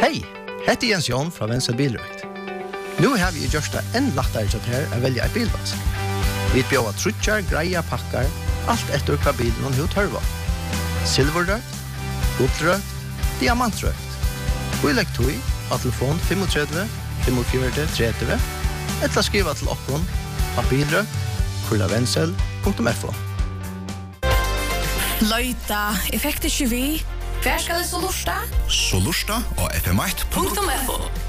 Hei, hette Jens Jon fra Venstre Bilrøkt. Nå har vi gjort det enn lettere til her å velge en bilvask. Vi bjør trutjar, greia, pakkar, alt etter hva bilen hun tørver. Silverrøkt, guldrøkt, diamantrøkt. Vi legger tog av telefon 35 45 30 eller skriva til okkon av bilrøkt@vensel.fo. Løyta, effekter 20. Hver skal det så lusta? Så lusta og fm1.fo.